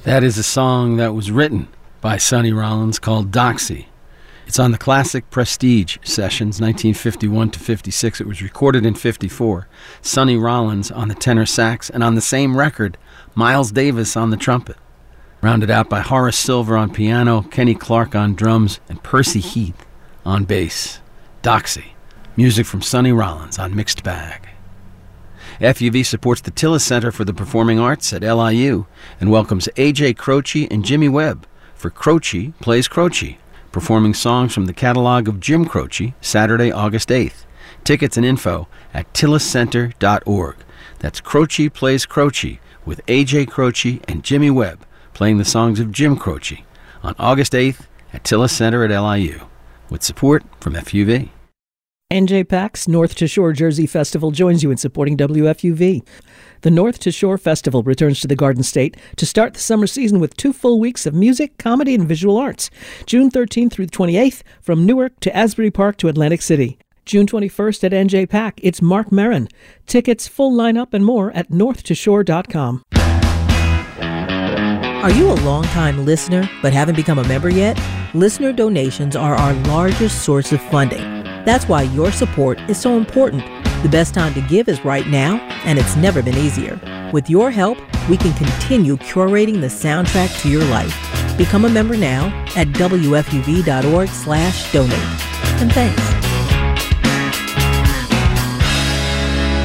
That is a song that was written by Sonny Rollins called Doxy. It's on the classic Prestige sessions, 1951 to 56. It was recorded in 54. Sonny Rollins on the tenor sax, and on the same record, Miles Davis on the trumpet. Rounded out by Horace Silver on piano, Kenny Clark on drums, and Percy Heath on bass. Doxy, music from Sonny Rollins on Mixed Bag. FUV supports the Tillis Center for the Performing Arts at LIU and welcomes A.J. Croce and Jimmy Webb for Croce Plays Croce, performing songs from the catalog of Jim Croce, Saturday, August 8th. Tickets and info at tilliscenter.org. That's Croce Plays Croce with A.J. Croce and Jimmy Webb playing the songs of Jim Croce on August 8th at Tillis Center at LIU with support from FUV. NJPAC's North to Shore Jersey Festival joins you in supporting WFUV. The North to Shore Festival returns to the Garden State to start the summer season with 2 full weeks of music, comedy, and visual arts. June 13th through the 28th, from Newark to Asbury Park to Atlantic City. June 21st at NJPAC, it's Mark Maron. Tickets, full lineup, and more at northtoshore.com. Are you a longtime listener but haven't become a member yet? Listener donations are our largest source of funding. That's why your support is so important. The best time to give is right now, and it's never been easier. With your help, we can continue curating the soundtrack to your life. Become a member now at wfuv.org/donate. And thanks.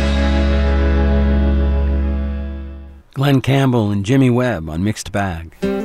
Glenn Campbell and Jimmy Webb on Mixed Bag.